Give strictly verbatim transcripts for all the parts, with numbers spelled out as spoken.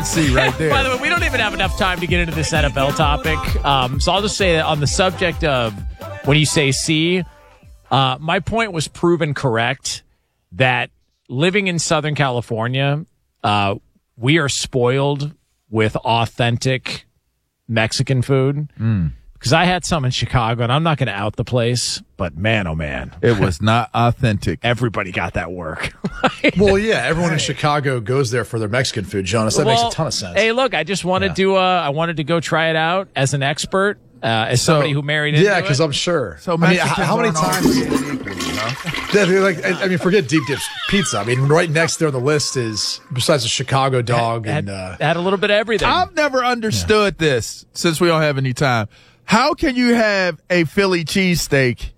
See right there. By the way, we don't even have enough time to get into this N F L topic. Um, so I'll just say that on the subject of when you say C, uh, my point was proven correct that living in Southern California, uh, we are spoiled with authentic Mexican food. Mm. Because I had some in Chicago, and I'm not going to out the place, but man, oh man. It was not authentic. Everybody got that work. Well, yeah, everyone in Chicago goes there for their Mexican food, Jonas. That well, makes a ton of sense. Hey, look, I just wanted yeah. to, uh, I wanted to go try it out as an expert, uh, as so, somebody who married into yeah, it. because I'm sure. So, I mean, how, how many times? Equally, you know? yeah, like, I, I mean, forget deep dish pizza. I mean, right next there on the list is, besides the Chicago dog, had, and uh, had a little bit of everything. I've never understood yeah. this, since we don't have any time. How can you have a Philly cheesesteak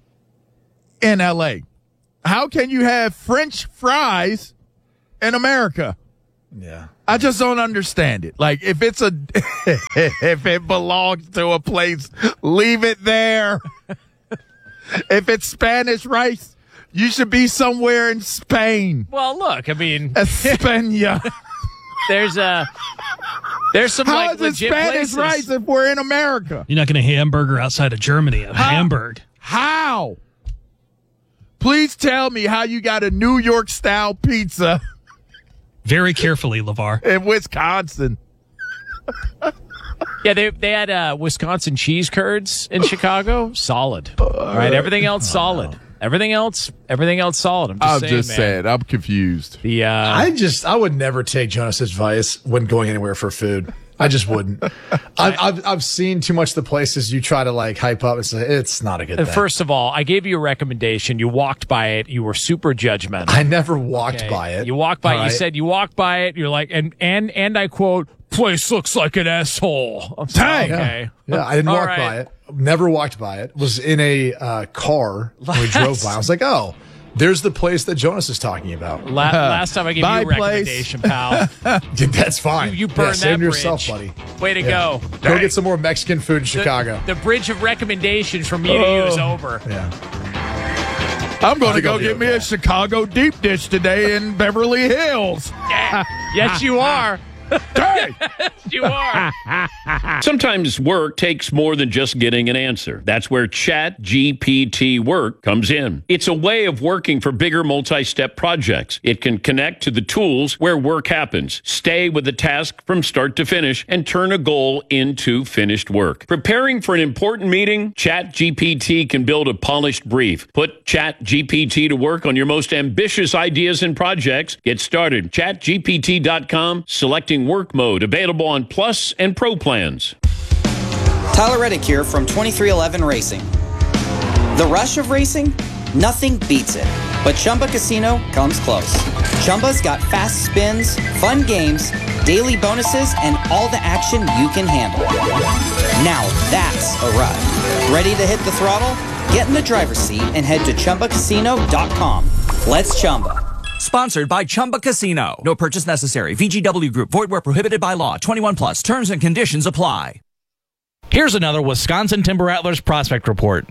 in L A? How can you have French fries in America? Yeah. I just don't understand it. Like, if it's a, if it belongs to a place, leave it there. If it's Spanish rice, you should be somewhere in Spain. Well, look, I mean, España. There's a, there's some How like is it legit Spanish places. rice if we're in America? You're not going to hamburger outside of Germany at How? Hamburg. How? Please tell me how you got a New York style pizza. Very carefully, LeVar. In Wisconsin. Yeah, they they had uh, Wisconsin cheese curds in Chicago. Solid. All right, everything else solid. Everything else, everything else solid. I'm just I'm saying, just man. saying. I'm confused. The uh, I just, I would never take Jonas's advice when going anywhere for food. I just wouldn't. I've, I've I've seen too much of the places you try to like hype up and say it's not a good thing. First of all, I gave you a recommendation. You walked by it. You were super judgmental. I never walked Okay. by it. You walked by it. All You right. said you walked by it. You're like, and and and I quote, "Place looks like an asshole." I'm Dang. sorry, okay. Yeah, I didn't All walk right. by it. Never walked by it. Was in a uh, car when we drove by. I was like, oh, there's the place that Jonas is talking about. La- last time I gave My you a place. recommendation, pal. That's fine. You, you yeah, burned save that yourself, bridge. buddy. Way to Yeah. go. Go Dang. get some more Mexican food in The- Chicago. The, bridge of recommendations from me to you is over. yeah. I'm going I to think go I'll be get me okay. a Chicago deep dish today in Beverly Hills. Yeah. Yes, you are. Dang. You are. Sometimes work takes more than just getting an answer. That's where Chat G P T Work comes in. It's a way of working for bigger multi-step projects. It can connect to the tools where work happens, stay with the task from start to finish, and turn a goal into finished work. Preparing for an important meeting? Chat G P T can build a polished brief. Put Chat G P T to work on your most ambitious ideas and projects. Get started. chat G P T dot com, selecting work mode, available on Plus and Pro plans. Tyler Reddick here from twenty-three eleven Racing. The rush of racing? Nothing beats it. But Chumba Casino comes close. Chumba's got fast spins, fun games, daily bonuses, and all the action you can handle. Now that's a ride. Ready to hit the throttle? Get in the driver's seat and head to Chumba Casino dot com. Let's Chumba. Sponsored by Chumba Casino. No purchase necessary. V G W Group. Void where prohibited by law. twenty-one plus. Terms and conditions apply. Here's another Wisconsin Timber Rattlers prospect report.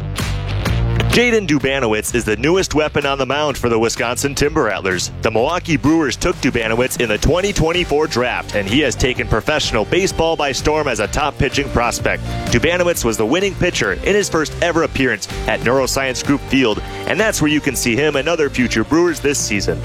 Jaden Dubanowitz is the newest weapon on the mound for the Wisconsin Timber Rattlers. The Milwaukee Brewers took Dubanowitz in the twenty twenty-four draft, and he has taken professional baseball by storm as a top pitching prospect. Dubanowitz was the winning pitcher in his first ever appearance at Neuroscience Group Field, and that's where you can see him and other future Brewers this season.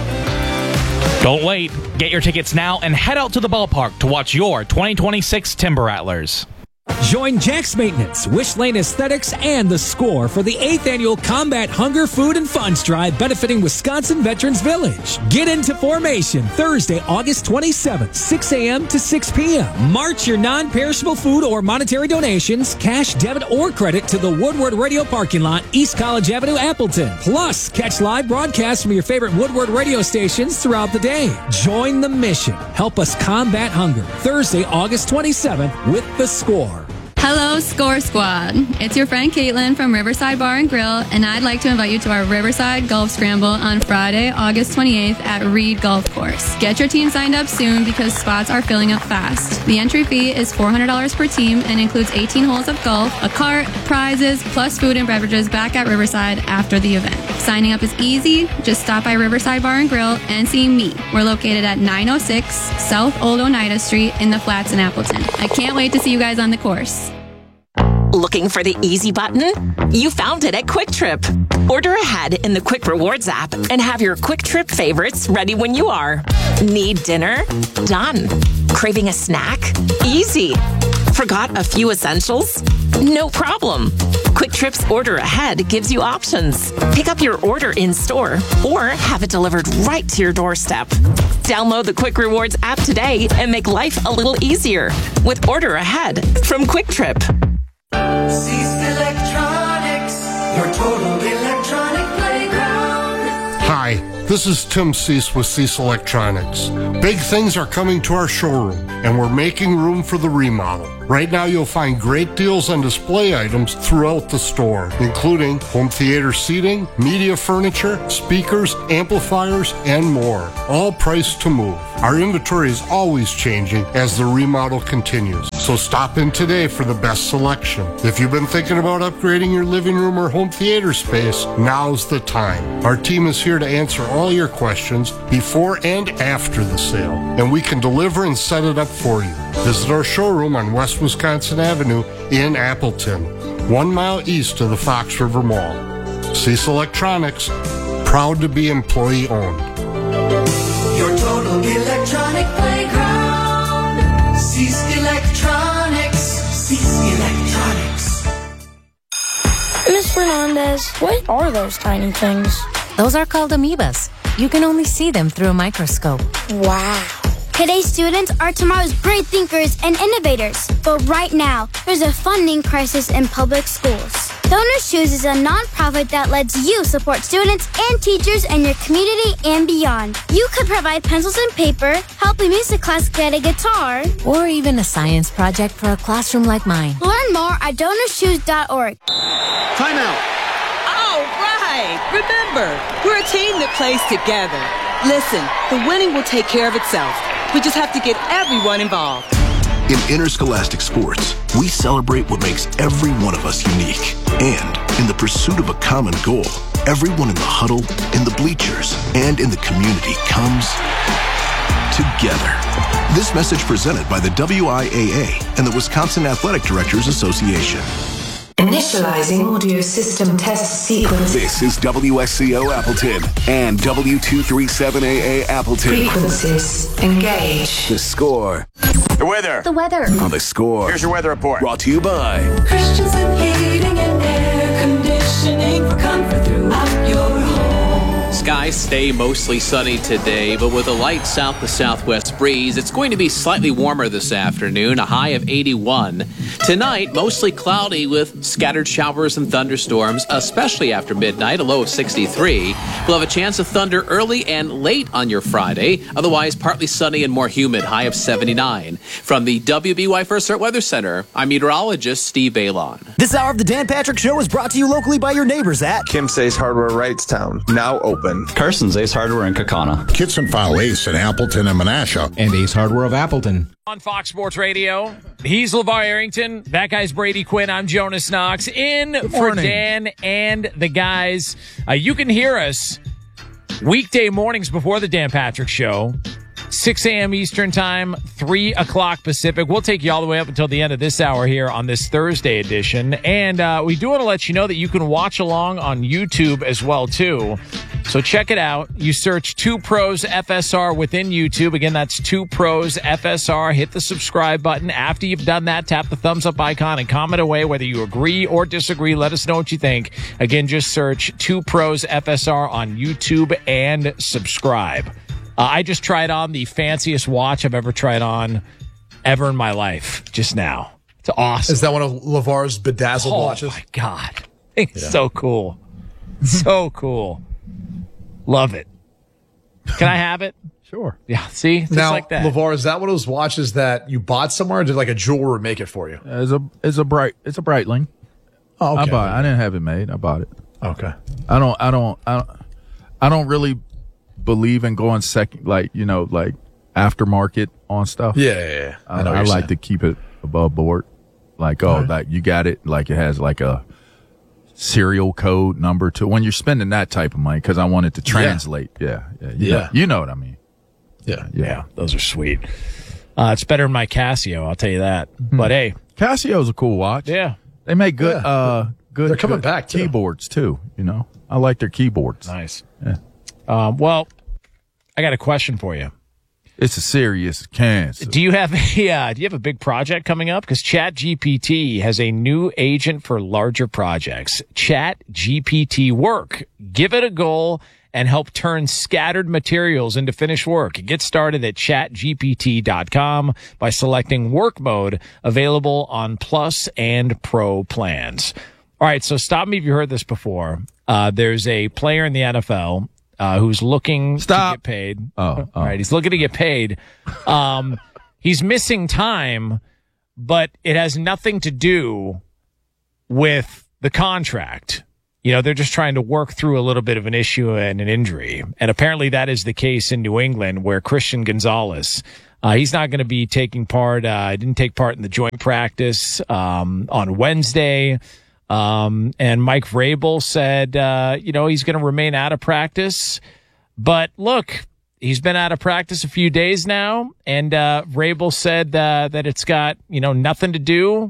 Don't wait. Get your tickets now and head out to the ballpark to watch your twenty twenty-six Timber Rattlers. Join Jack's Maintenance, Wish Lane Aesthetics, and The Score for the eighth Annual Combat Hunger, Food, and Funds Drive benefiting Wisconsin Veterans Village. Get into formation Thursday, August twenty-seventh, six a.m. to six p.m. March your non-perishable food or monetary donations, cash, debit, or credit to the Woodward Radio parking lot, East College Avenue, Appleton. Plus, catch live broadcasts from your favorite Woodward radio stations throughout the day. Join the mission. Help us combat hunger. Thursday, August twenty-seventh with The Score. Hello, Score Squad. It's your friend Caitlin from Riverside Bar and Grill, and I'd like to invite you to our Riverside Golf Scramble on Friday, August twenty-eighth at Reed Golf Course. Get your team signed up soon because spots are filling up fast. The entry fee is four hundred dollars per team and includes eighteen holes of golf, a cart, prizes, plus food and beverages back at Riverside after the event. Signing up is easy. Just stop by Riverside Bar and Grill and see me. We're located at nine oh six South Old Oneida Street in the Flats in Appleton. I can't wait to see you guys on the course. Looking for the easy button? You found it at Quick Trip. Order ahead in the Quick Rewards app and have your Quick Trip favorites ready when you are. Need dinner? Done. Craving a snack? Easy. Forgot a few essentials? No problem. Quick Trip's Order Ahead gives you options. Pick up your order in store or have it delivered right to your doorstep. Download the Quick Rewards app today and make life a little easier with Order Ahead from Quick Trip. Cease Electronics, your total electronic playground. Hi, this is Tim Cease with Cease Electronics. Big things are coming to our showroom, and we're making room for the remodel. Right now, you'll find great deals on display items throughout the store, including home theater seating, media furniture, speakers, amplifiers, and more, all priced to move. Our inventory is always changing as the remodel continues, so stop in today for the best selection. If you've been thinking about upgrading your living room or home theater space, now's the time. Our team is here to answer all your questions before and after the sale, and we can deliver and set it up for you. Visit our showroom on West Wisconsin Avenue in Appleton, one mile east of the Fox River Mall. Cease Electronics, proud to be employee owned. Your total electronic playground. Cease Electronics. Cease Electronics. Miss Fernandez, what are those tiny things? Those are called amoebas. You can only see them through a microscope. Wow. Today's students are tomorrow's great thinkers and innovators. But right now, there's a funding crisis in public schools. Donor Shoes is a nonprofit that lets you support students and teachers in your community and beyond. You could provide pencils and paper, help a music class get a guitar, or even a science project for a classroom like mine. Learn more at donor shoes dot org. Time out. All right. Remember, we're a team that plays together. Listen, the winning will take care of itself. We just have to get everyone involved. In interscholastic sports, we celebrate what makes every one of us unique. And in the pursuit of a common goal, everyone in the huddle, in the bleachers, and in the community comes together. This message presented by the W I A A and the Wisconsin Athletic Directors Association. Initializing audio system test sequence. This is W S C O Appleton and W two thirty-seven A A Appleton. Frequencies engage. The Score. The weather. The weather. On The Score. Here's your weather report. Brought to you by Christensen Heating and Air Conditioning for comfort throughout your home. Skies stay mostly sunny today, but with a light south to southwest breeze, it's going to be slightly warmer this afternoon, a high of eighty-one. Tonight, mostly cloudy with scattered showers and thunderstorms, especially after midnight, a low of sixty-three. We'll have a chance of thunder early and late on your Friday, otherwise partly sunny and more humid, high of seventy-nine. From the W B Y First Alert Weather Center, I'm meteorologist Steve Balon. This hour of the Dan Patrick Show is brought to you locally by your neighbors at Kim's Ace Hardware Wrightstown, now open. Carson's Ace Hardware in Kaukauna. Kitson File Ace in Appleton and Menasha. And Ace Hardware of Appleton. On Fox Sports Radio, he's LeVar Arrington. That guy's Brady Quinn. I'm Jonas Knox. In for Dan and the guys. Uh, you can hear us weekday mornings before the Dan Patrick Show. six a.m. Eastern Time, three o'clock Pacific. We'll take you all the way up until the end of this hour here on this Thursday edition. And uh, we do want to let you know that you can watch along on YouTube as well, too. So check it out. You search Two Pros F S R within YouTube. Again, that's Two Pros F S R. Hit the subscribe button. After you've done that, tap the thumbs up icon and comment away whether you agree or disagree. Let us know what you think. Again, just search Two Pros F S R on YouTube and subscribe. Uh, I just tried on the fanciest watch I've ever tried on ever in my life just now. It's awesome. Is that one of LeVar's bedazzled oh, watches? Oh, my God. It's yeah. so cool. So cool. Love it. Can I have it? Sure. Yeah, see? Just now, like that. LeVar, is that one of those watches that you bought somewhere, or did like a jeweler make it for you? It's a it's a bright it's a Breitling. Oh, okay. I bought it. I didn't have it made. I bought it. Okay. I don't I don't I don't, I don't really believe in going second, like, you know, like aftermarket on stuff. Yeah, yeah, yeah. I, I, I like to keep it above board. Like, oh, right. like you got it. Like it has like a serial code number to when you're spending that type of money because I want it to translate. Yeah, yeah, yeah. You, Yeah. Know, you know what I mean. Yeah, yeah. Yeah, those are sweet. Uh, it's better than my Casio, I'll tell you that. But hey, Casio's a cool watch. Yeah, they make good. Yeah. Uh, good. They're coming good back, too. Keyboards too. You know, I like their keyboards. nice. Yeah. Um, well, I got a question for you. It's a serious cancer. Do you have a uh, do you have a big project coming up? Because ChatGPT has a new agent for larger projects. ChatGPT Work. Give it a goal and help turn scattered materials into finished work. Get started at chat G P T dot com by selecting work mode, available on Plus and Pro plans. All right, so stop me if you heard this before. Uh, there's a player in the N F L uh, who's looking Stop. to get paid. Oh, All oh. right, he's looking to get paid. Um, he's missing time, but it has nothing to do with the contract. You know, they're just trying to work through a little bit of an issue and an injury. And apparently that is the case in New England, where Christian Gonzalez, uh, he's not going to be taking part. Uh, didn't take part in the joint practice um, on Wednesday. Um, and Mike Vrabel said, uh, you know, he's going to remain out of practice. But look, he's been out of practice a few days now. And uh, Vrabel said uh, that it's got, you know, nothing to do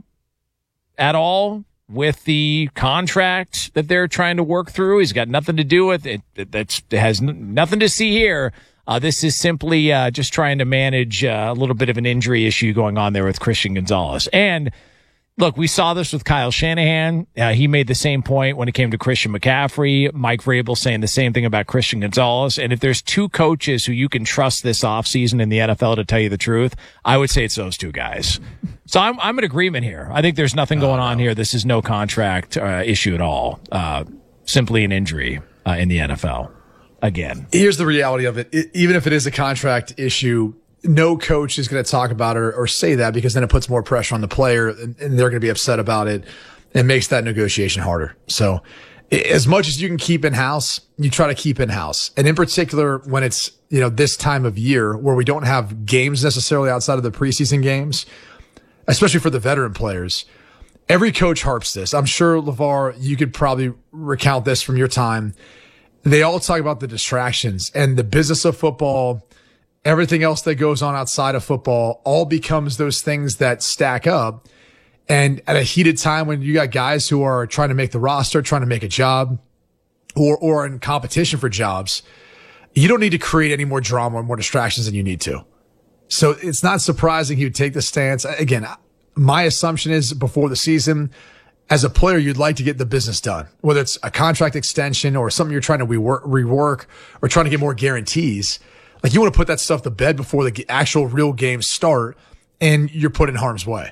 at all with the contract that they're trying to work through. He's got nothing to do with it. It, that's, it has n- nothing to see here. Uh, this is simply uh, just trying to manage uh, a little bit of an injury issue going on there with Christian Gonzalez. And look, we saw this with Kyle Shanahan. Uh, he made the same point when it came to Christian McCaffrey. Mike Vrabel saying the same thing about Christian Gonzalez. And if there's two coaches who you can trust this offseason in the N F L to tell you the truth, I would say it's those two guys. So I'm I'm in agreement here. I think there's nothing going on here. This is no contract uh, issue at all. Uh, simply an injury uh, in the N F L. Again, here's the reality of it. it even if it is a contract issue, no coach is going to talk about it or, or say that, because then it puts more pressure on the player and, and they're going to be upset about it. It makes that negotiation harder. So as much as you can keep in house, you try to keep in house. And in particular, when it's, you know, this time of year where we don't have games necessarily outside of the preseason games, especially for the veteran players, every coach harps this. I'm sure, LeVar, you could probably recount this from your time. They all talk about the distractions and the business of football. Everything else that goes on outside of football all becomes those things that stack up. And at a heated time when you got guys who are trying to make the roster, trying to make a job, or, or in competition for jobs, you don't need to create any more drama or more distractions than you need to. So it's not surprising he would take the stance. Again, my assumption is before the season, as a player, you'd like to get the business done, whether it's a contract extension or something you're trying to rework, rework or trying to get more guarantees. Like, you want to put that stuff to bed before the actual real games start, and you're put in harm's way.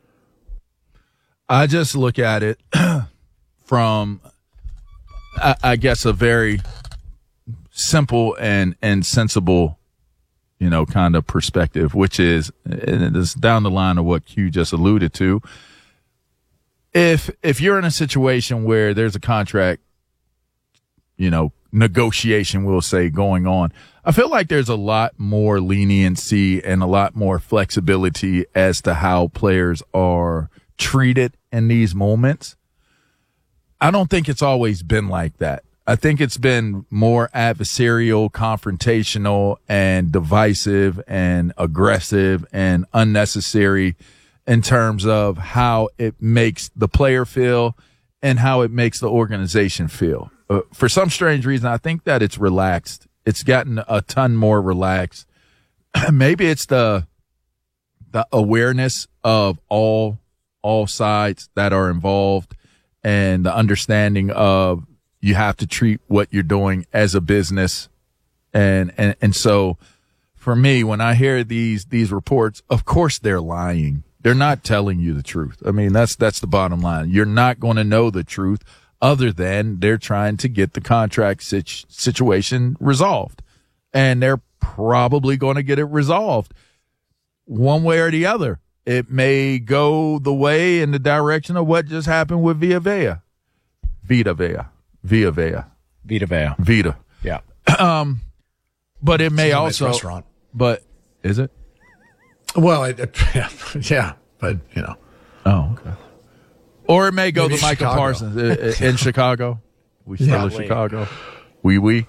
I just look at it from, I, I guess, a very simple and, and sensible, you know, kind of perspective, which is, and it's down the line of what Q just alluded to. If, if you're in a situation where there's a contract, you know, negotiation, we'll say, going on, I feel like there's a lot more leniency and a lot more flexibility as to how players are treated in these moments. I don't think it's always been like that. I think it's been more adversarial, confrontational, and divisive and aggressive and unnecessary in terms of how it makes the player feel and how it makes the organization feel. Uh, for some strange reason, I think that it's relaxed. It's gotten a ton more relaxed. Maybe it's the the awareness of all all sides that are involved and the understanding of you have to treat what you're doing as a business. And and and so for me, when I hear these these reports, of course they're lying. They're not telling you the truth. I mean, that's that's the bottom line. You're not going to know the truth other than they're trying to get the contract situ- situation resolved. And they're probably going to get it resolved one way or the other. It may go the way in the direction of what just happened with Vita Vea. Vita Vea. Vita Vea. Vita Vea. Vita. Yeah. Um, but it may It's a also. nice restaurant. But is it? Well, it, it, yeah, yeah, but you know. Oh, okay. Or it may go Maybe to Michael Chicago. Parsons uh, uh, in Chicago. We still Yeah. in Chicago. We we.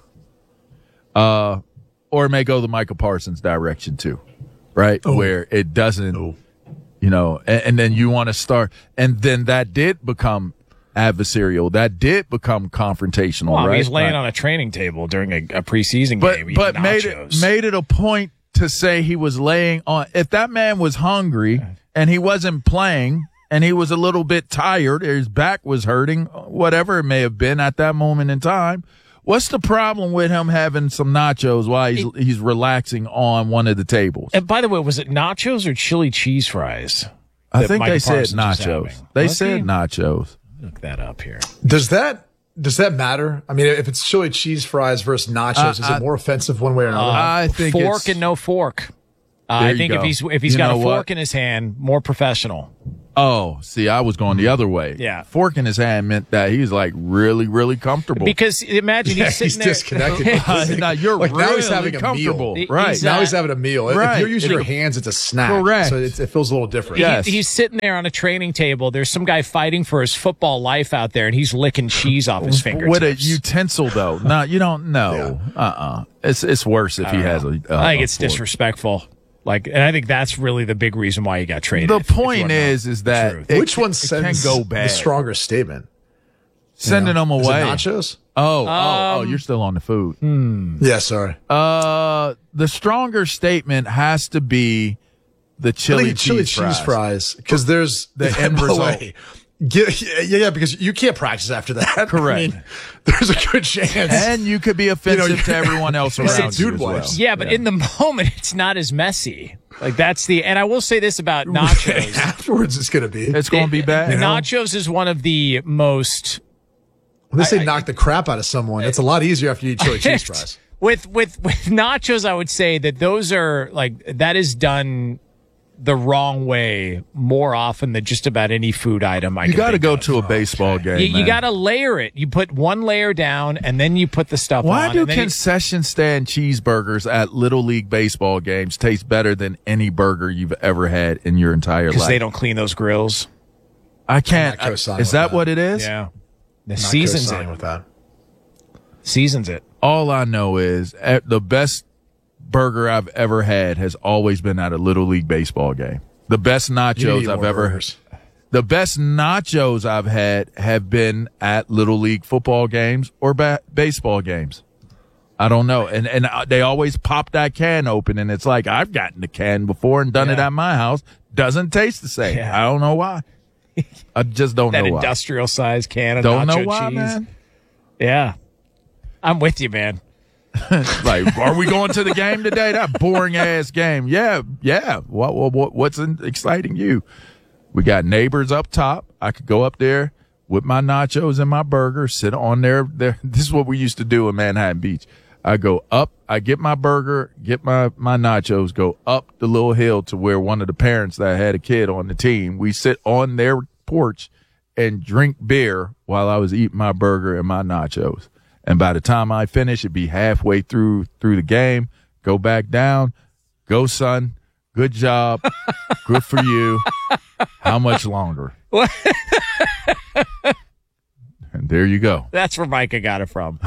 Uh, or it may go the Michael Parsons direction too, right? Oh. Where it doesn't, Oh. you know, and, and then you want to start, and then that did become adversarial. That did become confrontational, Well, right? he's laying Right. on a training table during a, a preseason but game. but eating made it nachos. made it a point to say he was laying on. If that man was hungry and he wasn't playing and he was a little bit tired, or his back was hurting, whatever it may have been at that moment in time, what's the problem with him having some nachos while he's he's relaxing on one of the tables? And by the way, was it nachos or chili cheese fries? I that think Micah they said Parsons was nachos. having? They Was said he? nachos. Look that up here. Does that does that matter? I mean, if it's chili cheese fries versus nachos, Uh, is I- it more offensive one way or another? I think fork it's- and no fork. Uh, There I you think if go. he's if he's You got a know fork what? in his hand, more professional. Oh, see, I was going the other way. Yeah. Fork in his hand meant that he was like really, really comfortable. Because imagine Yeah, he's sitting he's there. disconnected. now you're Like, really now he's having a comfortable, meal. right? He's, now uh, he's having a meal. If right. you're using your hands, it's a snack. Correct. So it, it feels a little different. Yeah. He- he's sitting there on a training table. There's some guy fighting for his football life out there, and he's licking cheese off his fingertips. With a utensil, though. No, you don't know. Uh-uh. It's it's worse if I he don't has know. a. Uh, I think it's a fork. disrespectful. Like, and I think that's really the big reason why he got traded. The if- if you point wanna know is, is the that truth. it- Which one it sends can go bad. the stronger statement? Sending You know? them Is it away. nachos? Oh, oh, oh! Um, You're still on the food. Yeah, sorry. Uh, the stronger statement has to be the I chili think cheese chili cheese fries because there's The end by the result. way, Get, yeah, yeah, because you can't practice after that. Correct. I mean, there's a good chance. And you could be offensive You know, to everyone else You said around you dude as well. wipes. Yeah, but in the moment, it's not as messy. Like that's the, and I will say this about nachos. Afterwards, it's going to be. It's going to be bad. You know? Nachos is one of the most When they say knock the crap out of someone, it's a lot easier after you eat chili cheese fries. with with with nachos. I would say that those are like that is done the wrong way more often than just about any food item. I You got to think go of. to a baseball game. You, you man. got to layer it. You put one layer down, and then you put the stuff Why on. do and then you- concession stand cheeseburgers at Little League baseball games taste better than any burger you've ever had in your entire because life? they don't clean those grills. I can't. I'm not co-signing Is with that that. what it is? Yeah, the Not seasons co-signing it. with that. Seasons it. All I know is at the best burger I've ever had has always been at a Little League baseball game. The best You need to nachos eat I've more ever burgers. The best nachos I've had have been at Little League football games or ba- baseball games. I don't know. And and uh, they always pop that can open, and it's like, I've gotten the can before and done it Yeah. at my house. Doesn't taste the same. Yeah. I don't know why. I just don't That know why. industrial size can of Don't nacho know why, cheese. man. Yeah, I'm with you, man. Like, are we going to the game today? That boring ass game. Yeah, yeah. What, what, what what's in, exciting you? We got neighbors up top. I could go up there with my nachos and my burger, sit on there. There. This is what we used to do in Manhattan Beach. I go up, I get my burger, get my, my nachos, go up the little hill to where one of the parents that had a kid on the team, we sit on their porch and drink beer while I was eating my burger and my nachos. And by the time I finish, it'd be halfway through through the game. Go back down. Go, son. Good job. Good for you. How much longer? And there you go. That's where Micah got it from.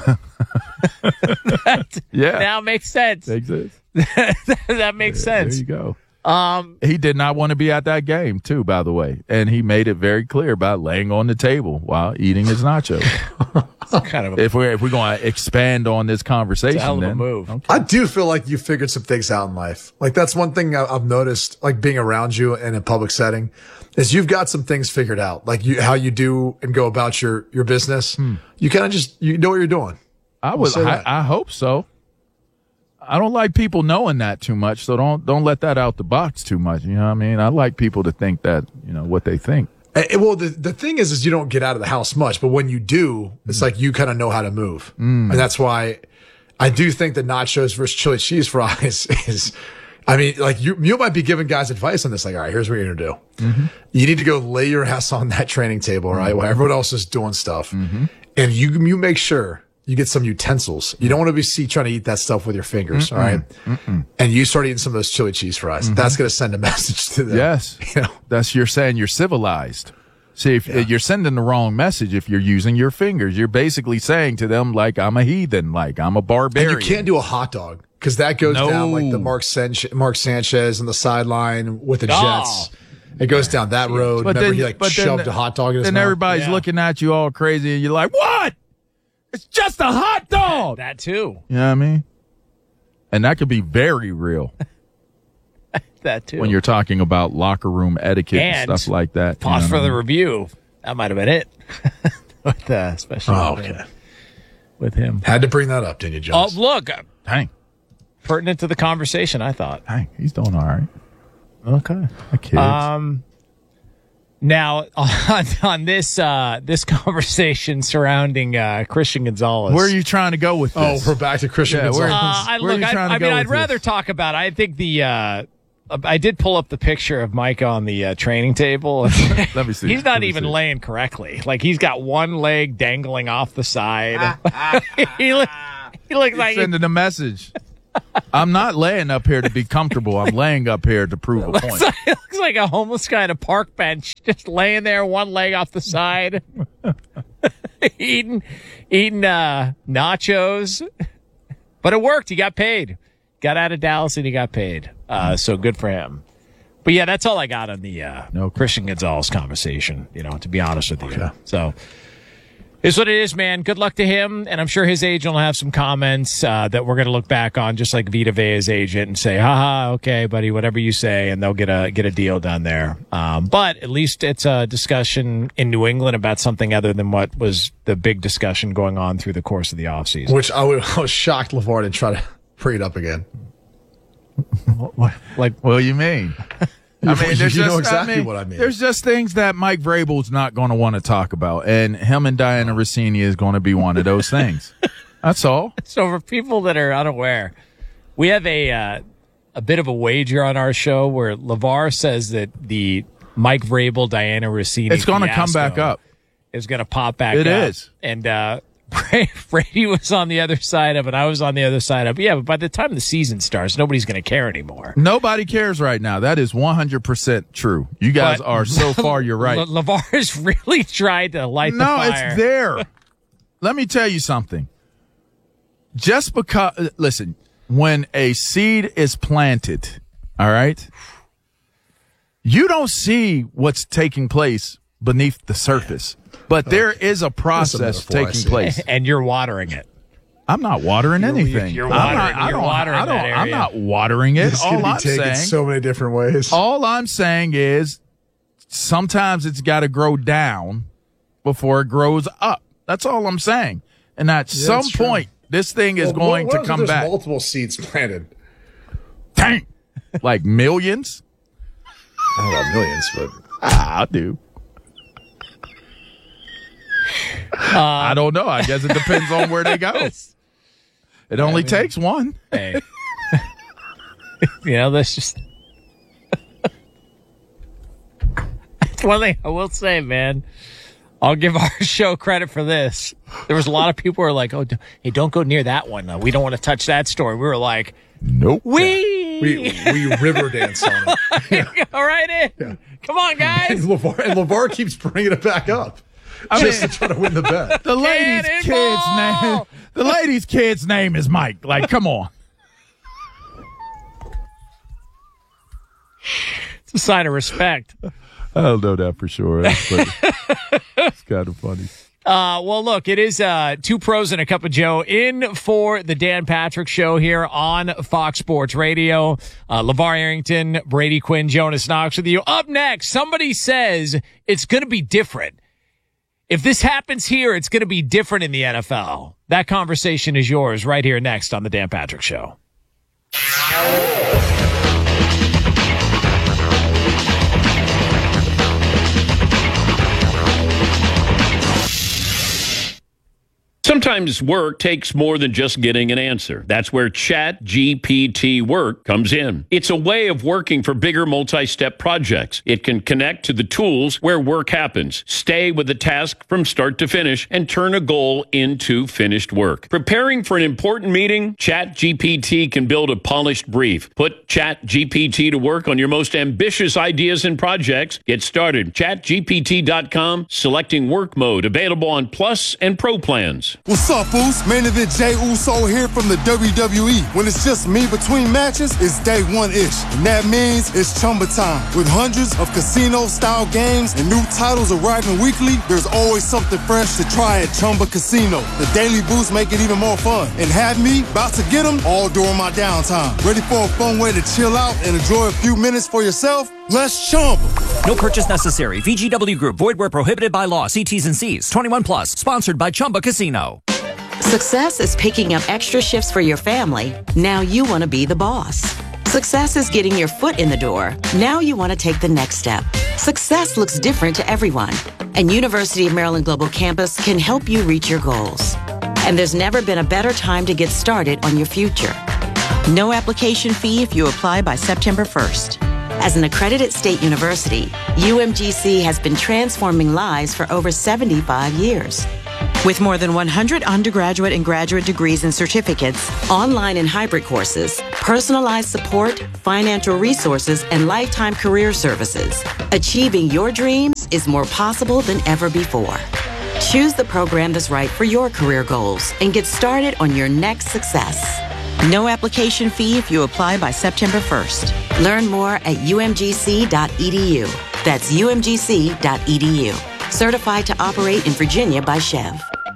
That Yeah. now makes sense. Makes sense. That makes There sense. you go. Um, He did not want to be at that game, too, by the way. And he made it very clear by laying on the table while eating his nachos. kind of a, If we're if we're going to expand on this conversation, it's a hell of a then move. I do feel like you figured some things out in life. Like that's one thing I- I've noticed, like being around you in a public setting, is you've got some things figured out. Like you, how you do and go about your your business. You kind of just you know what you're doing. I was. say I, that. I hope so. I don't like people knowing that too much, so don't don't let that out the box too much. You know what I mean? I like people to think that you know what they think. And, and, well, the the thing is, is you don't get out of the house much, but when you do, it's like you kind of know how to move, and that's why I do think that nachos versus chili cheese fries is. I mean, like you, you might be giving guys advice on this. Like, all right, here's what you're gonna do. You need to go lay your ass on that training table, right, while everyone else is doing stuff, and you you make sure you get some utensils. You don't want to be see trying to eat that stuff with your fingers, all right? And you start eating some of those chili cheese fries. That's gonna send a message to them. Yes, you know. that's you're saying you're civilized. See, if yeah. you're sending the wrong message if you're using your fingers. You're basically saying to them, like, I'm a heathen, like, I'm a barbarian. And you can't do a hot dog because that goes no. down like the Mark, San- Mark Sanchez on the sideline with the oh. Jets. It goes down that road. But Remember then, he like but shoved then, a hot dog in his Then mouth? everybody's Yeah. looking at you all crazy and you're like, what? It's just a hot dog. That too. You know what I mean? And that could be very real. That too. When you're talking about locker room etiquette and, and stuff like that. Pause you know for the I mean? review. That might have been it. with, uh, especially oh, with, okay. with him. Had to bring that up, didn't you, Jones? Oh, look. Dang. Pertinent to the conversation, I thought. Dang, he's doing all right. Okay. The kids. Um, now, on, on this uh, this conversation surrounding uh, Christian Gonzalez. Where are you trying to go with this? Oh, we're back to Christian yeah, Gonzalez. Uh, I, where look, I, I mean, I'd rather this? talk about it. I think the... Uh, I did pull up the picture of Mike on the uh, training table. Let me see. He's not Let me even see. laying correctly. Like, he's got one leg dangling off the side. he, look, he looks He's like... sending a message. I'm not laying up here to be comfortable. I'm laying up here to prove a point. Like, it looks like a homeless guy at a park bench, just laying there, one leg off the side, eating, eating uh, nachos. But it worked. He got paid. Got out of Dallas and he got paid. Uh, so good for him. But yeah, that's all I got on the uh, no. Christian Gonzalez conversation. You know, to be honest with you. Okay. So. It's what it is, man. Good luck to him, and I'm sure his agent will have some comments uh, that we're going to look back on, just like Vita Vea's agent, and say, "Haha, okay, buddy, whatever you say," and they'll get a get a deal done there. Um, but at least it's a discussion in New England about something other than what was the big discussion going on through the course of the offseason. Which I, would, I was shocked LeVar didn't try to bring it up again. What, like, what do you mean? I mean, you, there's you just, know exactly I mean, what I mean. There's just things that Mike Vrabel's not going to want to talk about, and him and Diana Rossini is going to be one of those things. That's all. So for people that are unaware, we have a uh, a bit of a wager on our show where LeVar says that the Mike Vrabel, Diana Rossini it's going to come back up. Is going to pop back it up. It is. And uh, Brady was on the other side of it. I was on the other side of it. Yeah, but by the time the season starts, nobody's going to care anymore. Nobody cares right now. That is one hundred percent true. You guys but, are so far, you're right. Le- LeVar has really tried to light no, the fire. No, it's there. Let me tell you something. Just because, listen, when a seed is planted, all right, you don't see what's taking place beneath the surface. But there is a process taking place. And you're watering it. I'm not watering you're, anything. You're watering, I'm not, you're watering I don't, that area. I'm not watering it. It's all be I'm taken saying, so many different ways. All I'm saying is sometimes it's got to grow down before it grows up. That's all I'm saying. And at yeah, some point, true. this thing is well, going what, what to come there's back. Multiple seeds planted. Dang. Like millions? I don't know millions, but ah, I do. Uh, I don't know. I guess it depends on where they go. It only I mean, takes one. Hey. You know, that's just that's one thing I will say, man. I'll give our show credit for this. There was a lot of people who were like, "Oh, hey, don't go near that one. Uh, we don't want to touch that story." We were like, "Nope." We we, we river dance on it. All right, in. Yeah. Come on, guys. And LeVar, and LeVar keeps bringing it back up. I just mean, to try to win the bet. The lady's kid's name. The lady's kid's name is Mike. Like, come on. It's a sign of respect. I don't know that for sure. That's it's kind of funny. Uh, well, look, it is uh, two pros and a cup of Joe in for the Dan Patrick Show here on Fox Sports Radio. Uh, LeVar Arrington, Brady Quinn, Jonas Knox with you. Up next, somebody says it's going to be different. If this happens here, it's going to be different in the N F L. That conversation is yours right here next on the Dan Patrick Show. Sometimes Sometimes work takes more than just getting an answer. That's where Chat G P T Work comes in. It's a way of working for bigger multi-step projects. It can connect to the tools where work happens, stay with the task from start to finish, and turn a goal into finished work. Preparing for an important meeting? Chat G P T can build a polished brief. Put Chat G P T to work on your most ambitious ideas and projects. Get started. chat G P T dot com, selecting work mode, available on Plus and Pro plans. What's up, Foos? Main event Jay Uso here from the W W E. When it's just me between matches, it's day one-ish. And that means it's Chumba time. With hundreds of casino-style games and new titles arriving weekly, there's always something fresh to try at Chumba Casino. The daily boosts make it even more fun. And have me about to get them all during my downtime. Ready for a fun way to chill out and enjoy a few minutes for yourself? Let's Chumba. No purchase necessary. V G W Group. Void where prohibited by law. See T's and C's. twenty-one plus. Sponsored by Chumba Casino. Success is picking up extra shifts for your family. Now you want to be the boss. Success is getting your foot in the door. Now you want to take the next step. Success looks different to everyone, and University of Maryland Global Campus can help you reach your goals. And there's never been a better time to get started on your future. No application fee if you apply by September first. As an accredited state university, U M G C has been transforming lives for over seventy-five years. With more than one hundred undergraduate and graduate degrees and certificates, online and hybrid courses, personalized support, financial resources, and lifetime career services, achieving your dreams is more possible than ever before. Choose the program that's right for your career goals and get started on your next success. No application fee if you apply by September first. Learn more at U M G C dot E D U. That's U M G C dot E D U. Certified to operate in Virginia by Chev.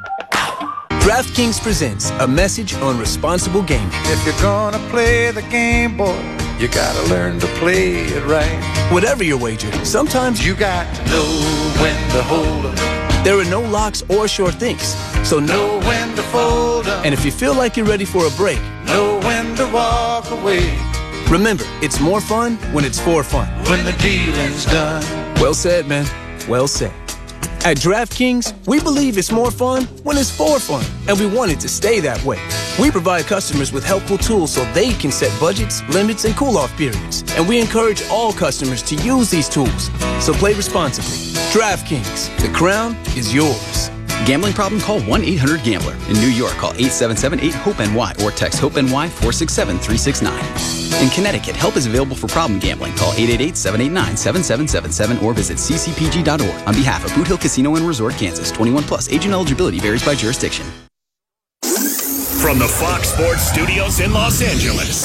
DraftKings presents a message on responsible gaming. If you're gonna play the game, boy, you gotta learn to play it right. Whatever your wager, sometimes you got to know when to hold up. There are no locks or sure things, so know when to fold up. And if you feel like you're ready for a break, know when to walk away. Remember, it's more fun when it's for fun. When the dealing's done. Well said, man. Well said. At DraftKings, we believe it's more fun when it's for fun, and we want it to stay that way. We provide customers with helpful tools so they can set budgets, limits, and cool-off periods. And we encourage all customers to use these tools. So play responsibly. DraftKings, the crown is yours. Gambling problem? Call one eight hundred gambler. In New York, call eight seven seven eight hope N Y or text HOPE-NY four six seven three six nine. In Connecticut, help is available for problem gambling. Call eight eight eight seven eight nine seven seven seven seven or visit c c p g dot org. On behalf of Boot Hill Casino and Resort, Kansas, twenty-one plus. Agent eligibility varies by jurisdiction. From the Fox Sports Studios in Los Angeles,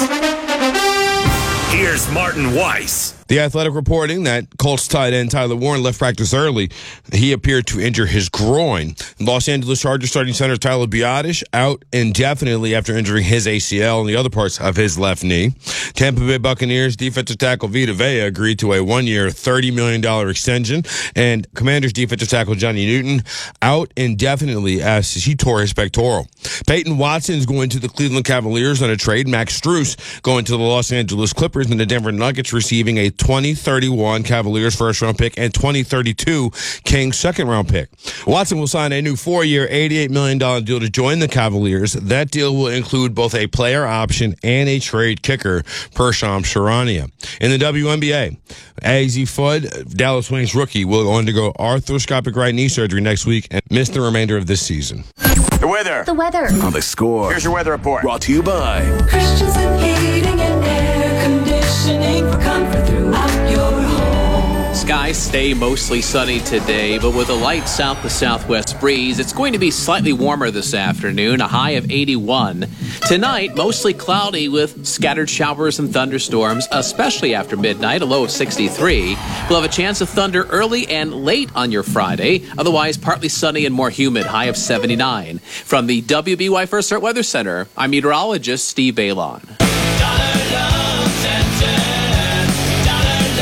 here's Martin Weiss. The Athletic reporting that Colts tight end Tyler Warren left practice early. He appeared to injure his groin. Los Angeles Chargers starting center Tyler Biadasz out indefinitely after injuring his A C L and the other parts of his left knee. Tampa Bay Buccaneers defensive tackle Vita Vea agreed to a one-year, thirty million dollars extension. And Commanders defensive tackle Johnny Newton out indefinitely as he tore his pectoral. Peyton Watson's going to the Cleveland Cavaliers on a trade. Max Strus going to the Los Angeles Clippers, and the Denver Nuggets receiving a twenty thirty-one Cavaliers first-round pick and twenty thirty-two Kings second-round pick. Watson will sign a new four-year, eighty-eight million dollars deal to join the Cavaliers. That deal will include both a player option and a trade kicker per Shams Charania. In the W N B A, Azzi Fudd, Dallas Wings rookie, will undergo arthroscopic right knee surgery next week and miss the remainder of this season. The weather. The weather. On The Score. Here's your weather report. Brought to you by Christensen Heating and Air Conditioning for comfort throughout your home. Skies stay mostly sunny today, but with a light south to southwest breeze, it's going to be slightly warmer this afternoon, a high of eighty-one. Tonight, mostly cloudy with scattered showers and thunderstorms, especially after midnight, a low of sixty-three. We'll have a chance of thunder early and late on your Friday, otherwise partly sunny and more humid, high of seventy-nine. From the W B Y First Alert Weather Center, I'm meteorologist Steve Balon.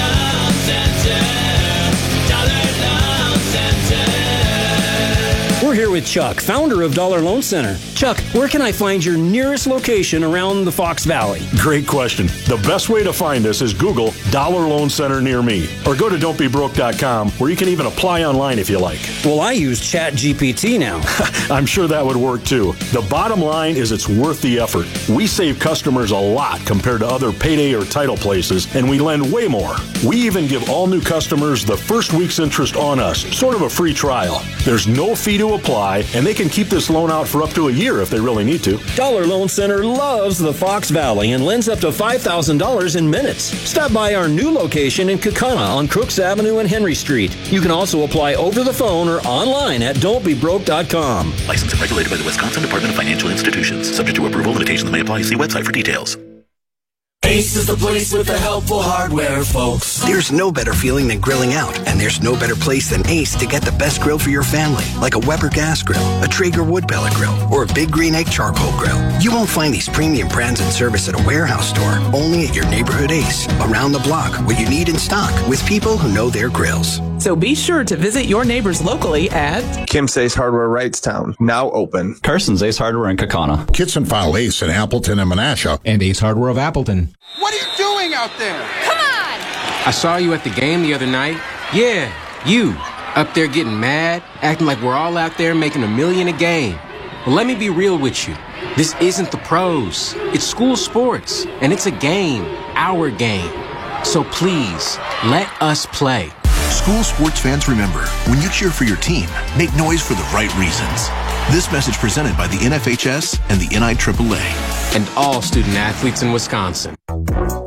We're here with Chuck, founder of Dollar Loan Center. Chuck, where can I find your nearest location around the Fox Valley? Great question. The best way to find us is Google Dollar Loan Center near me, or go to don't be broke dot com, where you can even apply online if you like. Well, I use Chat G P T now. I'm sure that would work too. The bottom line is it's worth the effort. We save customers a lot compared to other payday or title places, and we lend way more. We even give all new customers the first week's interest on us, sort of a free trial. There's no fee to apply, and they can keep this loan out for up to a year if they really need to. Dollar Loan Center loves the Fox Valley and lends up to five thousand dollars in minutes. Stop by our new location in Kaukauna on Crooks Avenue and Henry Street. You can also apply over the phone or online at don't be broke dot com. Licensed and regulated by the Wisconsin Department of Financial Institutions. Subject to approval, limitations may apply. See website for details. Ace is the place with the helpful hardware, folks. There's no better feeling than grilling out, and there's no better place than Ace to get the best grill for your family, like a Weber gas grill, a Traeger wood pellet grill, or a Big Green Egg charcoal grill. You won't find these premium brands and service at a warehouse store, only at your neighborhood Ace. Around the block, what you need in stock, with people who know their grills. So be sure to visit your neighbors locally at Kim's Ace Hardware Wrightstown, now open. Carson's Ace Hardware in Kaukauna. Kitson File Ace in Appleton and Menasha. And Ace Hardware of Appleton. What are you doing out there? Come on! I saw you at the game the other night. Yeah, you. Up there getting mad, acting like we're all out there making a million a game. Well, let me be real with you. This isn't the pros. It's school sports, and it's a game, our game. So please, let us play. School sports fans, remember, when you cheer for your team, make noise for the right reasons. This message presented by the N F H S and the N I A A A. And all student athletes in Wisconsin.